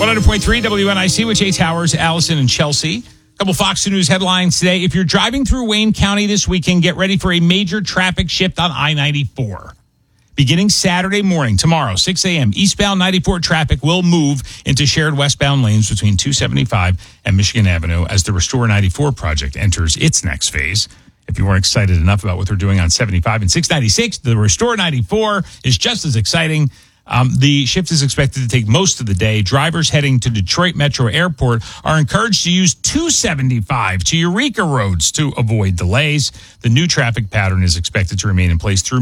100.3 WNIC with Jay Towers, Allison, and Chelsea. A couple Fox News headlines today. If you're driving through Wayne County this weekend, get ready for a major traffic shift on I-94. Beginning Saturday morning, tomorrow, 6 a.m., eastbound 94 traffic will move into shared westbound lanes between 275 and Michigan Avenue as the Restore 94 project enters its next phase. If you weren't excited enough about what they're doing on 75 and 696, the Restore 94 is just as exciting. The shift is expected to take most of the day. Drivers heading to Detroit Metro Airport are encouraged to use 275 to Eureka roads to avoid delays. The new traffic pattern is expected to remain in place through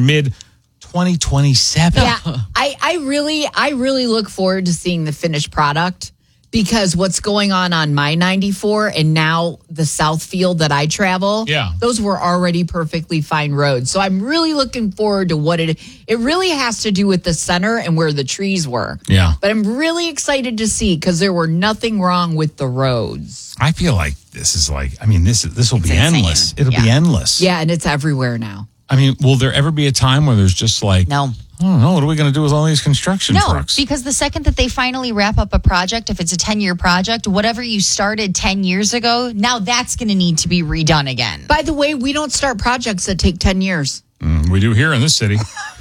mid-2027. Yeah, I really look forward to seeing the finished product, because what's going on my 94 and now the South Field that I travel, those were already perfectly fine roads. So I'm really looking forward to what it really has to do with the center and where the trees were. Yeah. But I'm really excited to see, because there were nothing wrong with the roads. I feel like this is this will be endless. It'll be endless. Yeah, and it's everywhere now. I mean, will there ever be a time where there's just No. I don't know, what are we going to do with all these construction trucks? No, because the second that they finally wrap up a project, if it's a 10-year project, whatever you started 10 years ago, now that's going to need to be redone again. By the way, we don't start projects that take 10 years. We do here in this city.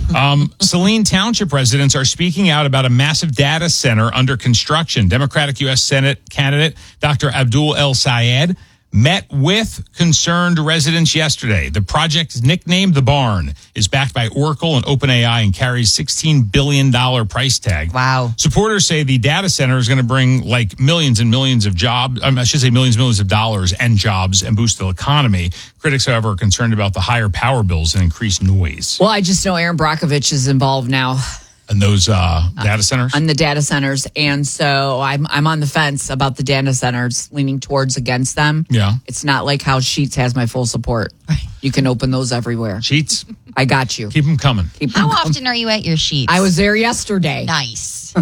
Saline Township residents are speaking out about a massive data center under construction. Democratic U.S. Senate candidate Dr. Abdul El Sayed met with concerned residents yesterday. The project, nicknamed The Barn, is backed by Oracle and OpenAI and carries $16 billion price tag. Wow. Supporters say the data center is going to bring millions and millions of jobs, I should say millions of dollars and jobs, and boost the economy. Critics, however, are concerned about the higher power bills and increased noise. Well, I just know Aaron Brockovich is involved now. And those data centers? On the data centers. And so I'm on the fence about the data centers, leaning towards against them. Yeah. It's not like how Sheets has my full support. You can open those everywhere. Sheets? I got you. Keep them coming. How often are you at your Sheets? I was there yesterday. Nice.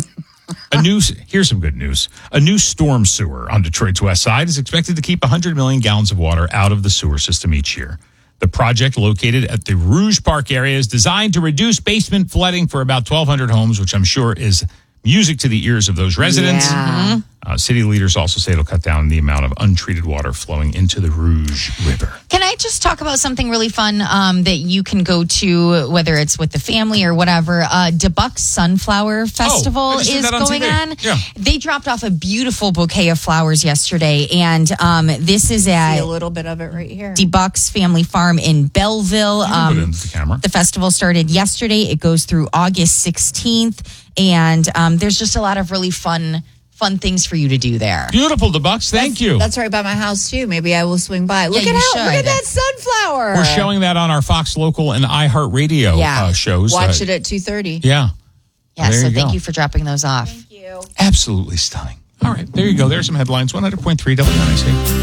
Here's some good news. A new storm sewer on Detroit's west side is expected to keep 100 million gallons of water out of the sewer system each year. The project, located at the Rouge Park area, is designed to reduce basement flooding for about 1,200 homes, which I'm sure is music to the ears of those residents. Yeah. City leaders also say it'll cut down the amount of untreated water flowing into the Rouge River. Can I just talk about something really fun that you can go to, whether it's with the family or whatever? DeBuck Sunflower Festival is going on. Yeah. They dropped off a beautiful bouquet of flowers yesterday, and this is at See a little bit of it right here. DeBuck's Family Farm in Belleville. Put it into the camera. The festival started yesterday. It goes through August 16th, and there's just a lot of really fun things for you to do there. Beautiful, DeBucks. Thank you. That's right by my house, too. Maybe I will swing by. Look at that sunflower. We're showing that on our Fox Local and iHeartRadio shows. Watch it at 2:30. Yeah. Yeah, There so you go. thank you for dropping those off. Thank you. Absolutely stunning. All right, there you go. There's some headlines. 100.3 WNIC.